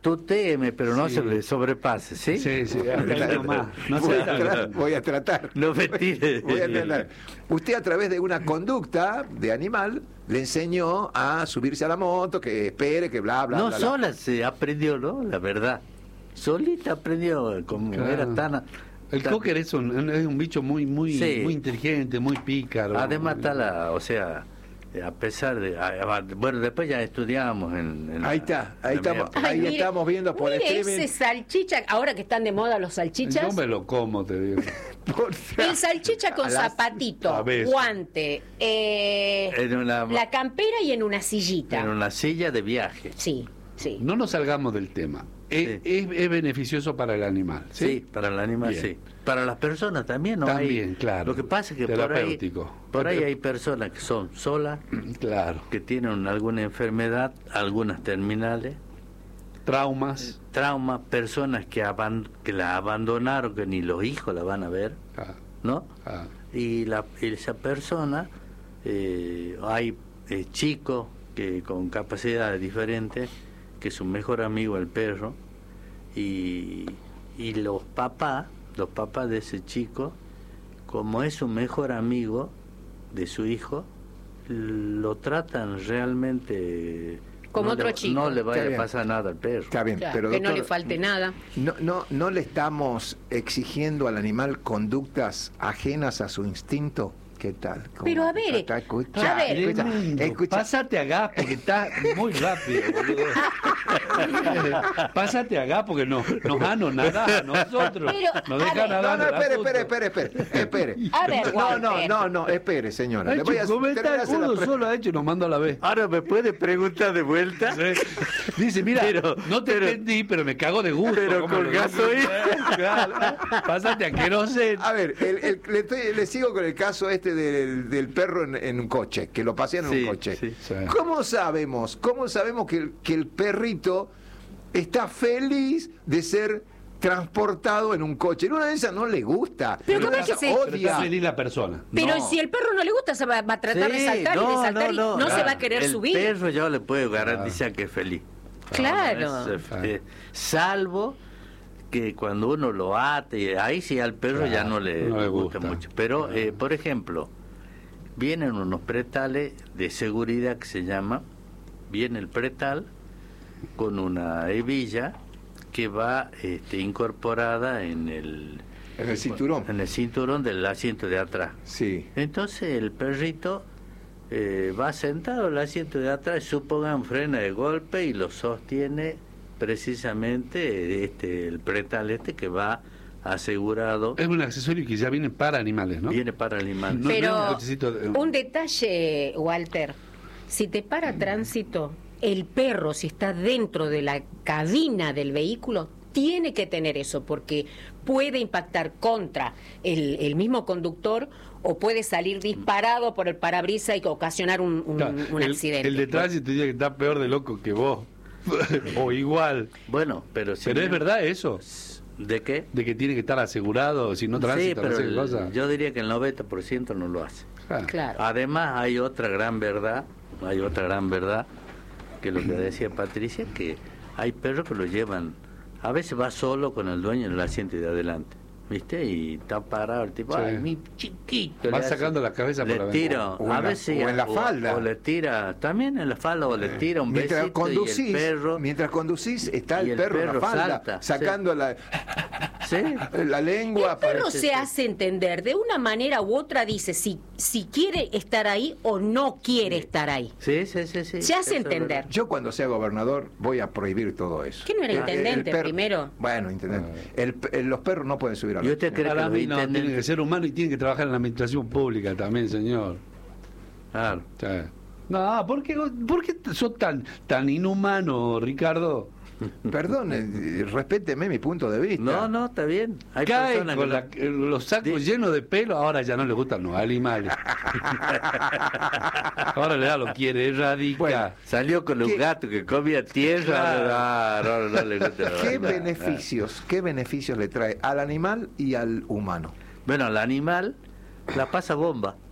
tutéeme, pero no se le sobrepase, ¿sí? Sí, hasta ahí nomás. No voy a tratar. No me tire. Voy a tratar. Usted, a través de una conducta de animal, le enseñó a subirse a la moto, que espere, que bla, bla, No, bla. sola se aprendió, ¿no? La verdad. Solita aprendió, como era tan... El cocker es un bicho muy inteligente, muy pícaro. Además está a pesar de... Bueno, después ya estudiamos en ahí estamos viendo por mire streaming. ese salchicha, ahora que están de moda los salchichas. Yo me lo como, te digo. El salchicha con zapatito, guante, la campera y en una sillita. En una silla de viaje. Sí. No nos salgamos del tema. Es beneficioso para el animal, ¿sí? Sí, para el animal, bien. Sí. Para las personas también, ¿no? También, claro. Lo que pasa es que por ahí hay personas que son solas, claro, que tienen alguna enfermedad, algunas terminales, traumas, personas que la abandonaron, que ni los hijos la van a ver, ¿no? Y esa persona, hay chicos que con capacidades diferentes, que su mejor amigo el perro, y los papás de ese chico, como es su mejor amigo de su hijo, lo tratan realmente como otro chico. No le vaya a pasar nada al perro. Está bien, claro, pero que doctor, no le falte nada. No le estamos exigiendo al animal conductas ajenas a su instinto. ¿Qué tal? Pero a ver, escucha. Pásate acá porque está muy rápido, boludo. Pásate acá porque nos anonada a nosotros. Nos dejan nadar. Espere. A ver, No, espere, señora. Le voy a solo ha hecho y nos manda a la vez. Ahora me puede preguntar de vuelta. Sí. Dice, mira, no te entendí, pero me cago de gusto. Pero con gasoil. Claro. Pásate a que no sé. A ver, le sigo con el caso del perro en un coche, que lo pasean en un coche. Sí. ¿Cómo sabemos que el perrito está feliz de ser transportado en un coche? En una de esas no le gusta. Pero ¿cómo es que se odia? Está feliz la persona. Pero si el perro no le gusta, se va a tratar de saltar y de saltar y no se va a querer subir. El perro yo le puedo garantizar que es feliz. Claro. Salvo que cuando uno lo ate, ahí sí al perro ya no le gusta mucho. Pero, por ejemplo, vienen unos pretales de seguridad que se llama, viene el pretal con una hebilla que va incorporada en el cinturón. En el cinturón del asiento de atrás. Sí. Entonces el perrito va sentado en el asiento de atrás, supongan, frena de golpe y lo sostiene precisamente el pretal que va asegurado. Es un accesorio que ya viene para animales, ¿no? Viene para animales. Pero un detalle, Walter, si te para tránsito, el perro, si está dentro de la cabina del vehículo, tiene que tener eso, porque puede impactar contra el mismo conductor o puede salir disparado por el parabrisas y ocasionar un accidente. El de tránsito diría que está peor de loco que vos. O igual. Bueno, pero es verdad eso. ¿De qué? De que tiene que estar asegurado, si no tránsito, sí, pero no sé qué cosa. Yo diría que el 90% no lo hace. Claro. Además hay otra gran verdad, que lo que decía Patricia, que hay perros que lo llevan, a veces va solo con el dueño en el asiento de adelante, ¿viste? Y está parado el tipo, ay, mi chiquito. Va sacando la cabeza por la ventana. A veces o en la falda. O le tira, también en la falda, o le tira un besito y el perro. Mientras conducís, está el perro en la falda, salta, sacando la lengua. El perro se hace entender, de una manera u otra dice si quiere estar ahí o no quiere estar ahí. Sí. Se hace entender. Yo cuando sea gobernador voy a prohibir todo eso. ¿Quién no era intendente primero? Bueno, intendente. Los perros no pueden subir a la... ¿Y usted cree que los intendentes... tiene que ser humano y tiene que trabajar en la administración pública también, señor? Claro. No, ¿por qué sos tan inhumano, Ricardo? Perdón, respéteme mi punto de vista. No, está bien. Hay Cae personas con los sacos llenos de pelo, ahora ya no le gustan los animales. Ahora ya lo quiere erradicar. Bueno, salió con un gato que comía tierra. No le gusta. ¿Qué beneficios le trae al animal y al humano? Bueno, al animal la pasa bomba.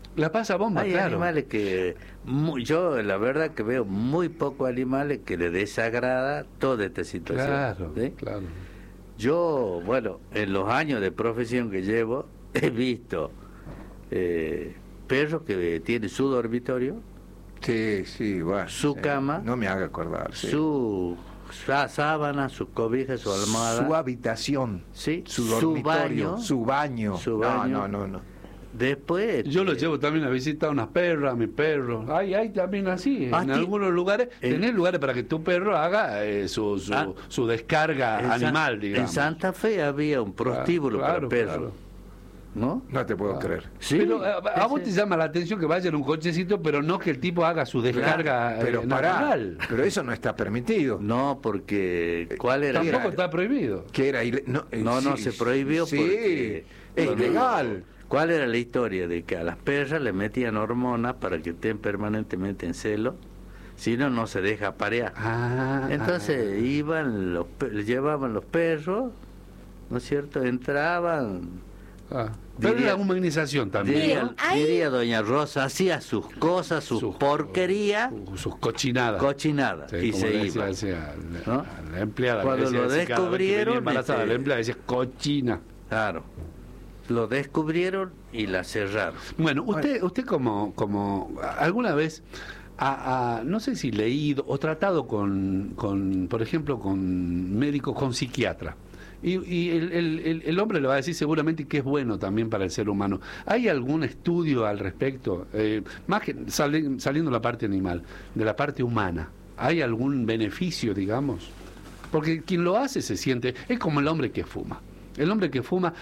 La pasa bomba, Hay claro. animales que... yo la verdad que veo muy pocos animales que le desagrada toda esta situación. Claro, ¿sí? claro. Yo, bueno, en los años de profesión que llevo, he visto perros que tienen su dormitorio, Sí, bueno. su cama, No me haga acordar. Sí. su sábana, sus cobijas, su almohada, Su habitación, ¿sí? su dormitorio, baño, su baño. su baño. No. Después... Yo los llevo también a visitar unas perras, mi perro. Hay también así. En algunos lugares, tenés lugares para que tu perro haga su descarga animal, digamos. En Santa Fe había un prostíbulo para perros. Claro. ¿No? No te puedo creer. Sí, Pero a vos te llama la atención que vaya en un cochecito, pero no que el tipo haga su descarga Pero pará, natural. pero eso no está permitido. No, porque ¿cuál era? Tampoco está prohibido. Que era No, se prohibió sí, porque... es ilegal. ¿Cuál era la historia? De que a las perras le metían hormonas para que estén permanentemente en celo, si no, no se deja parear. Entonces llevaban los perros, ¿no es cierto? Entraban... Pero era una humanización también. Diría doña Rosa, hacía sus cosas, sus porquerías, sus cochinadas. Sí, y se iba. ¿No? La empleada. Cuando lo descubrieron, embarazada, la empleada decía cochina. Claro. Lo descubrieron y la cerraron. Bueno, usted como alguna vez no sé si leído o tratado con por ejemplo, con médicos, con psiquiatras. Y el hombre le va a decir seguramente que es bueno también para el ser humano. ¿Hay algún estudio al respecto? Más que saliendo de la parte animal, de la parte humana. ¿Hay algún beneficio, digamos? Porque quien lo hace se siente... Es como el hombre que fuma. El hombre que fuma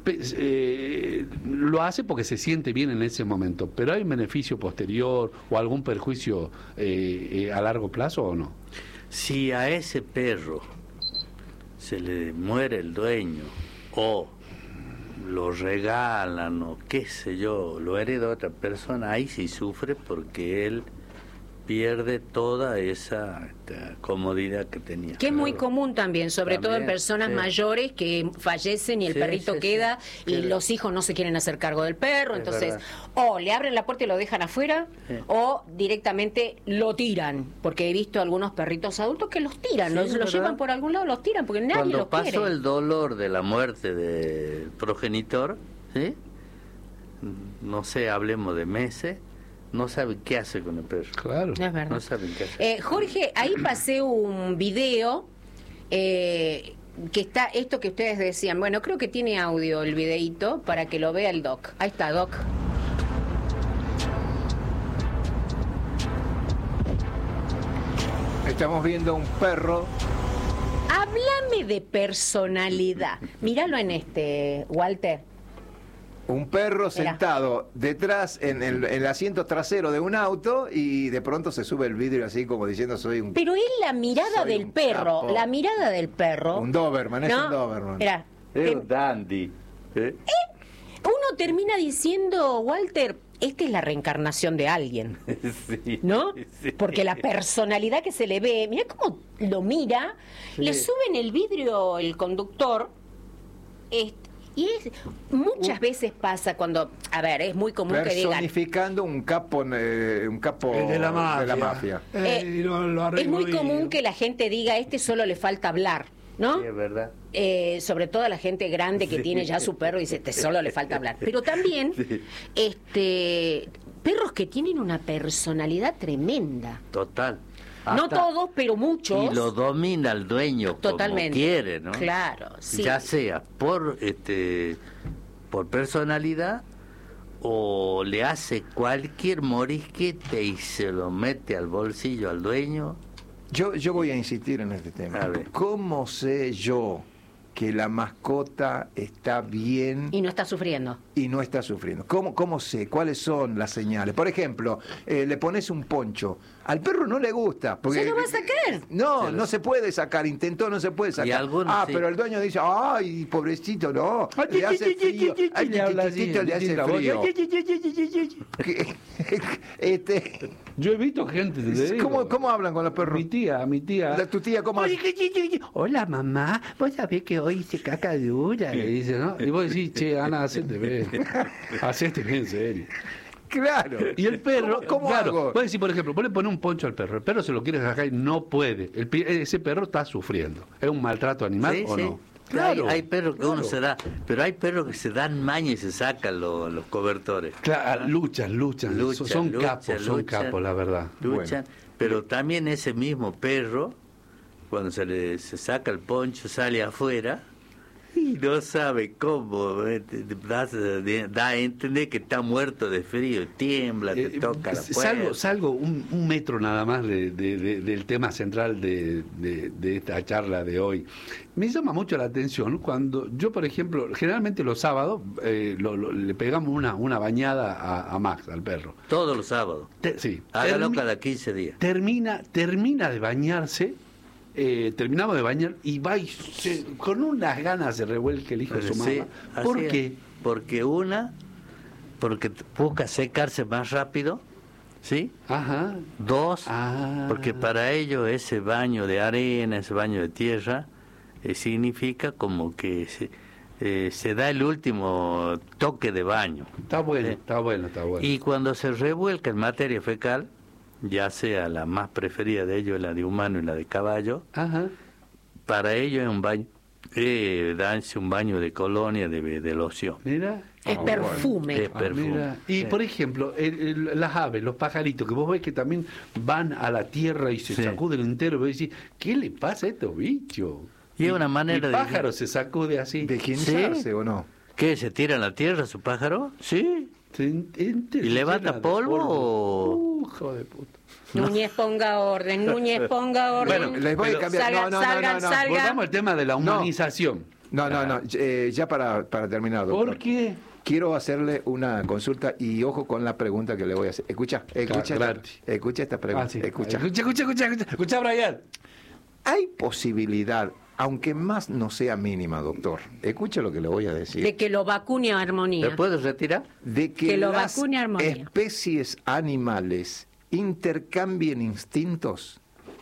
lo hace porque se siente bien en ese momento. ¿Pero hay un beneficio posterior o algún perjuicio a largo plazo o no? Si a ese perro se le muere el dueño o lo regalan o qué sé yo, lo hereda otra persona, ahí sí sufre porque él pierde toda esa comodidad que tenía. Que es muy común también, sobre todo en personas mayores que fallecen y el perrito queda y los hijos no se quieren hacer cargo del perro, entonces o le abren la puerta y lo dejan afuera o directamente lo tiran, porque he visto algunos perritos adultos que los tiran, los llevan por algún lado, los tiran porque nadie los quiere. Cuando pasó el dolor de la muerte del progenitor, ¿sí? No sé, hablemos de meses, no saben qué hace con el perro. Claro. Es verdad. No saben qué hacer. Jorge, ahí pasé un video que está, esto que ustedes decían, bueno, creo que tiene audio el videíto para que lo vea el Doc. Ahí está, Doc. Estamos viendo un perro. Háblame de personalidad. Míralo en Walter. Un perro sentado detrás en el asiento trasero de un auto y de pronto se sube el vidrio así como diciendo soy un... Pero es la mirada del perro, capo. la mirada del perro. Un Doberman, es un Doberman. Mira, Es un dandy. uno termina diciendo, Walter, esta es la reencarnación de alguien, Sí, ¿no? sí. Porque la personalidad que se le ve, mira cómo lo mira, le suben el vidrio el conductor, muchas veces pasa cuando, a ver, es muy común que digan... Personificando un capo de la mafia. Es muy común que la gente diga, solo le falta hablar, ¿no? Sí, es verdad. Sobre todo a la gente grande que tiene ya su perro y dice, solo le falta hablar. Pero también, perros que tienen una personalidad tremenda. Total. No todos, pero muchos. Y lo domina el dueño Totalmente. como quiere, ¿no? Claro, sí. Ya sea por personalidad o le hace cualquier morisquete y se lo mete al bolsillo al dueño. Yo voy a insistir en este tema. A ver. ¿Cómo sé yo que la mascota está bien Y no está sufriendo. y no está sufriendo? ¿Cómo sé? ¿Cuáles son las señales? Por ejemplo, le pones un poncho. Al perro no le gusta. Porque, ¿Se lo va a sacar? No se puede sacar. Intentó, no se puede sacar. Y algunos sí. Pero el dueño dice, ay, pobrecito, no. Le hace frío. Ay, Le habla así, le hace tiene la voz. frío. Yo he visto gente, te digo. ¿Cómo hablan con los perros? Mi tía. ¿Tu tía cómo hace? Hola, mamá, vos sabés que hoy hice caca dura, le dice, ¿no? Y vos decís, che, Ana, hacete bien en serio. Claro. Y el perro, ¿Cómo claro, hago? puede decir, por ejemplo, vos le pones un poncho al perro, el perro se lo quiere sacar y no puede. Ese perro está sufriendo. ¿Es un maltrato animal Sí, o sí. no? Claro, hay perros que uno se da, pero hay perros que se dan maña y se sacan los cobertores. Claro, luchan, son capos, la verdad. Luchan, pero también ese mismo perro, cuando se saca el poncho, sale afuera y no sabe cómo, da a entender que está muerto de frío, tiembla, te toca la puerta. Salgo un metro nada más del tema central de esta charla de hoy. Me llama mucho la atención cuando yo, por ejemplo, generalmente los sábados le pegamos una bañada a Max, al perro. Todos los sábados. Sí. Hágalo cada 15 días. Termina de bañarse. Terminamos de bañar y va y con unas ganas se revuelca el hijo de su Sí, mamá. ¿Por así qué? es. Porque busca secarse más rápido, ¿sí? Ajá. Dos, Ah. porque para ellos ese baño de arena, ese baño de tierra, significa como que se da el último toque de baño. Está bueno, está bueno. Y cuando se revuelca en materia fecal, ya sea la más preferida de ellos, la de humano y la de caballo, Ajá. para ellos es un baño, darse un baño de colonia de loción. Mira. Es perfume. Es perfume. Mira. Y por ejemplo, las aves, los pajaritos, que vos ves que también van a la tierra y se Sí. sacuden entero, vos decís, ¿qué le pasa a estos bichos? Y es una manera el de... pájaro se sacude así. ¿De higienizarse o no? ¿Qué? ¿Se tira a la tierra su pájaro? Sí. ¿Y levanta polvo o...? Hijo de puta. Núñez ponga orden, Núñez ponga orden. Bueno, Les voy a cambiar. Salgan. Volvamos al tema de la humanización. No, ya para terminar, doctor. ¿Por qué? Quiero hacerle una consulta y ojo con la pregunta que le voy a hacer. Escucha gratis. esta pregunta. Sí. Escucha. Escucha, Brian. ¿Hay posibilidad, aunque más no sea mínima, doctor, escucha lo que le voy a decir, De que lo vacune a Armonía. ¿Me puedes retirar? de que que lo las vacune Armonía. especies animales intercambien instintos?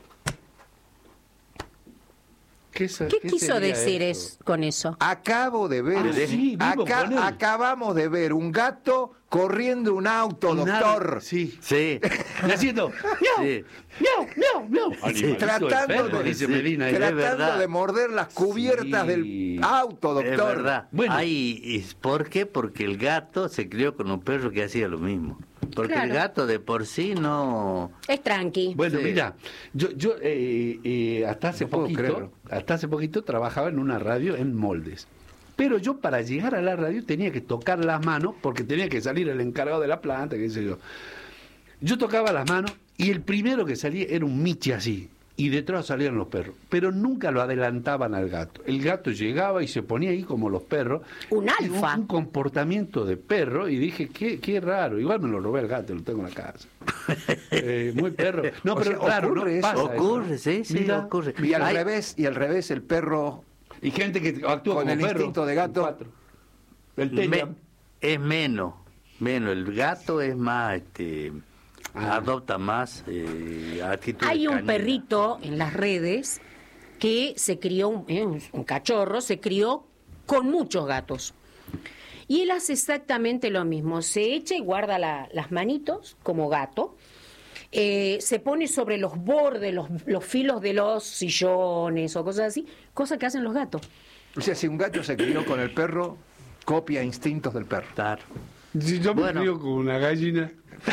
¿Qué quiso decir con eso? Acabo de ver, acabamos de ver un gato corriendo un auto, doctor. Sí. Sí. Y haciendo Sí. miau. Sí. Tratando dice Sí. Medina. Es Tratando verdad. de morder las cubiertas Sí. del auto, doctor. Es verdad. Bueno. ¿Por qué? Porque el gato se crió con un perro que hacía lo mismo. Porque Claro. el gato de por sí no... Es tranqui. Bueno, Sí. mira, yo hasta hace No puedo creerlo. poquito trabajaba en una radio en Moldes. Pero yo para llegar a la radio tenía que tocar las manos porque tenía que salir el encargado de la planta, qué sé yo. Yo tocaba las manos y el primero que salía era un michi así. Y detrás salían los perros. Pero nunca lo adelantaban al gato. El gato llegaba y se ponía ahí como los perros. Un Y alfa. un comportamiento de perro. Y dije, qué raro. Igual me lo robé al gato, lo tengo en la casa. Muy perro. No, O pero sea, claro, ocurre no eso. pasa Ocurre, eso. sí, Mira, ocurre. Y al Hay- revés, el perro Y gente que actúa con como el perro. instinto de gato. Cuatro. El teña. Es menos. El gato es más... adopta más actitudes Hay un caninas. perrito en las redes que se crió, un cachorro, se crió con muchos gatos. Y él hace exactamente lo mismo. Se echa y guarda las manitos como gato. Se pone sobre los bordes, los filos de los sillones o cosas así, cosa que hacen los gatos. O sea, si un gato se crió con el perro, copia instintos del perro. Claro. Si yo me Bueno. crío con una gallina.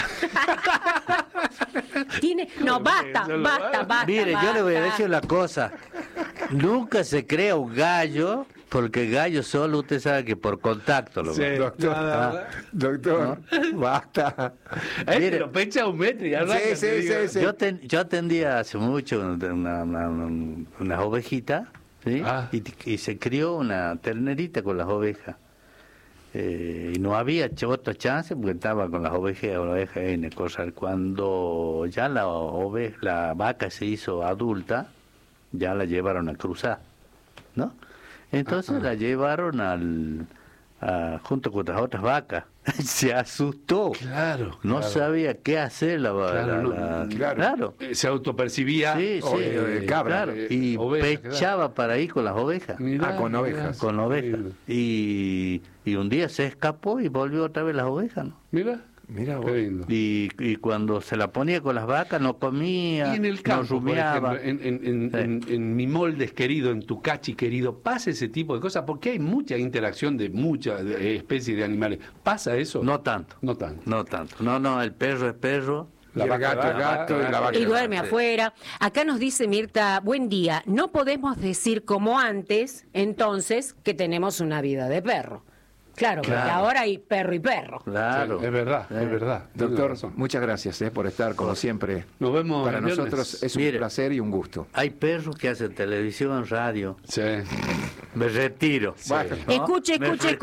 Basta. Mire, yo le voy a basta. decir una cosa. Nunca se crea un gallo, porque el gallo solo usted sabe que por contacto lo ve. Doctor, doctor, basta. Mire. Lo pecha un metro y arranca. Sí, te digo. sí. Yo atendía hace mucho unas ovejitas, ¿sí? Ah. Y se crió una ternerita con las ovejas. Y no había otra chance porque estaba con las ovejas en el corral. Cuando ya la vaca se hizo adulta, ya la llevaron a cruzar, ¿no? Entonces la llevaron junto con las otras vacas. Se asustó. Claro. No claro. sabía qué hacer Claro. Se autopercibía. Sí, cabra, claro. Y oveja, pechaba para ir con las ovejas. Mirá, con mirá. ovejas. Con ovejas. Y un día se escapó y volvió otra vez las ovejas, ¿no? Mira. Mirá vos. Y cuando se la ponía con las vacas no comía, y en el campo, no rumiaba. por ejemplo, en mi moldes querido, en tu cachi querido, ¿pasa ese tipo de cosas? Porque hay mucha interacción de muchas especies de animales. ¿Pasa eso? No tanto. No tanto. No tanto. No, el perro es perro. La vaca, gato y la vaca. Y duerme afuera. Acá nos dice Mirta, buen día, no podemos decir como antes, entonces, que tenemos una vida de perro. Claro, porque ahora hay perro y perro. Claro. Sí, es verdad. Doctor, muchas gracias por estar, como siempre. Nos vemos. Para nosotros es un placer y un gusto. Hay perros que hacen televisión, radio. Sí. Me retiro. Sí. ¿No? Escuche.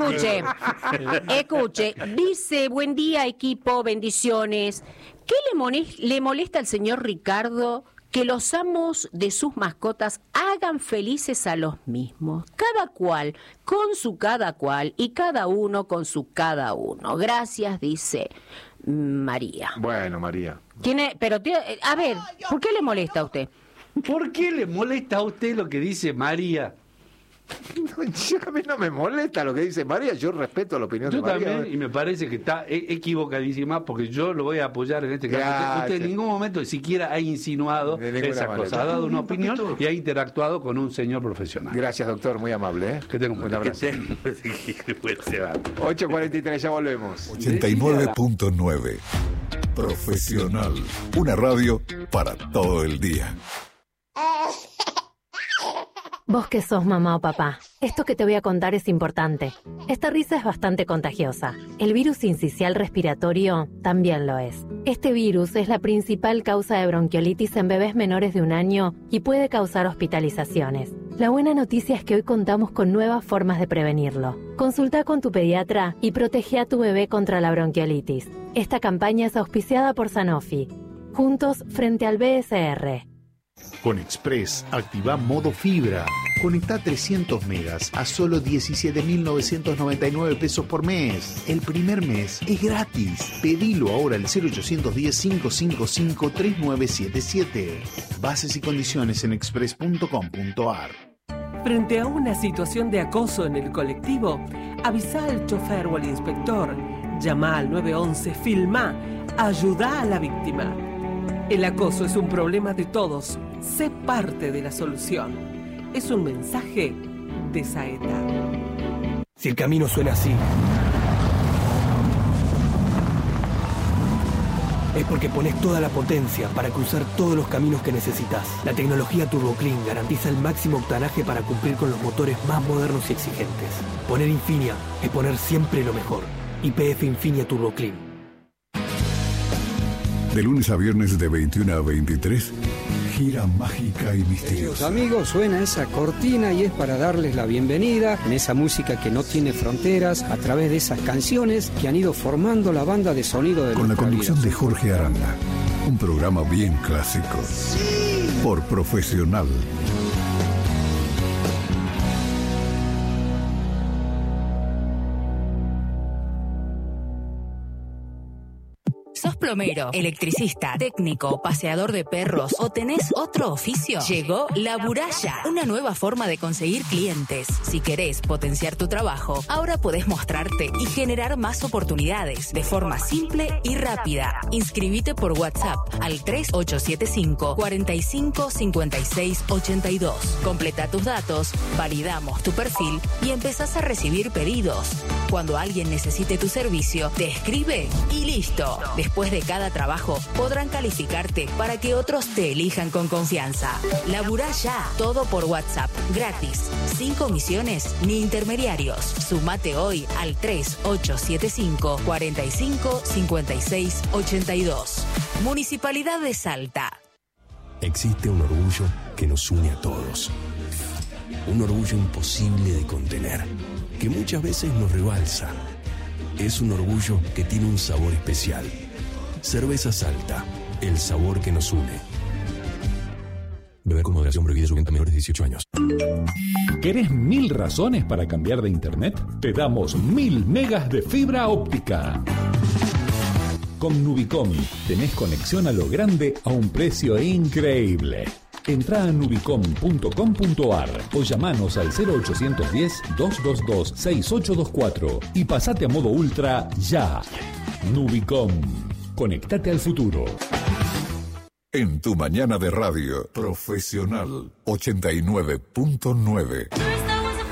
Dice, buen día, equipo, bendiciones. ¿Qué le molesta al señor Ricardo que los amos de sus mascotas hagan felices a los mismos? Cada cual con su cada cual y cada uno con su cada uno. Gracias, dice María. Bueno, María. A ver, ¿por qué le molesta a usted? ¿Por qué le molesta a usted lo que dice María? A mí no me molesta lo que dice María, yo respeto la opinión de María. Yo también, y me parece que está equivocadísima, porque yo lo voy a apoyar en este caso. Usted en ningún momento siquiera ha insinuado esa cosa, ha dado una opinión y ha interactuado con un señor profesional. Gracias, doctor, muy amable. Que tenga un buen abrazo. 8:43, ya volvemos. 89.9 Profesional, una radio para todo el día. Vos que sos mamá o papá, esto que te voy a contar es importante. Esta risa es bastante contagiosa. El virus sincicial respiratorio también lo es. Este virus es la principal causa de bronquiolitis en bebés menores de 1 año y puede causar hospitalizaciones. La buena noticia es que hoy contamos con nuevas formas de prevenirlo. Consulta con tu pediatra y protege a tu bebé contra la bronquiolitis. Esta campaña es auspiciada por Sanofi. Juntos frente al BSR. Con Express, activa modo fibra. Conecta 300 megas a solo 17.999 pesos por mes. El primer mes es gratis. Pedilo ahora al 0810-555-3977. Bases y condiciones en express.com.ar. Frente a una situación de acoso en el colectivo, avisa al chofer o al inspector. Llama al 911, filmá, ayuda a la víctima. El acoso es un problema de todos. Sé parte de la solución. Es un mensaje de Saeta. Si el camino suena así, es porque pones toda la potencia para cruzar todos los caminos que necesitas. La tecnología Turbo Clean garantiza el máximo octanaje para cumplir con los motores más modernos y exigentes. Poner Infinia es poner siempre lo mejor. YPF Infinia Turbo Clean. De lunes a viernes de 21 a 23, gira mágica y misteriosa. Queridos amigos, suena esa cortina y es para darles la bienvenida en esa música que no tiene fronteras, a través de esas canciones que han ido formando la banda de sonido de con la conducción vida. de Jorge Aranda, un programa bien clásico, por Profesional. ¿Sos plomero, electricista, técnico, paseador de perros o tenés otro oficio? Llegó La Buraya, una nueva forma de conseguir clientes. Si querés potenciar tu trabajo, ahora podés mostrarte y generar más oportunidades de forma simple y rápida. Inscribite por WhatsApp al 3875 45 56 82. Completa tus datos, validamos tu perfil y empezás a recibir pedidos. Cuando alguien necesite tu servicio, te escribe y listo. Después de cada trabajo, podrán calificarte para que otros te elijan con confianza. Laburá ya, todo por WhatsApp, gratis, sin comisiones ni intermediarios. Sumate hoy al 3875 45 56 82. Municipalidad de Salta. Existe un orgullo que nos une a todos. Un orgullo imposible de contener, que muchas veces nos rebalsa. Es un orgullo que tiene un sabor especial. Cerveza Salta, el sabor que nos une. Beber con moderación, prohibida su venta a menores de 18 años. ¿Querés 1000 razones para cambiar de internet? Te damos 1000 megas de fibra óptica. Con Nubicom tenés conexión a lo grande a un precio increíble. Entrá a nubicom.com.ar o llamanos al 0810-222-6824 y pasate a modo ultra ya. Nubicom. Conectate al futuro. En tu mañana de radio, Profesional 89.9.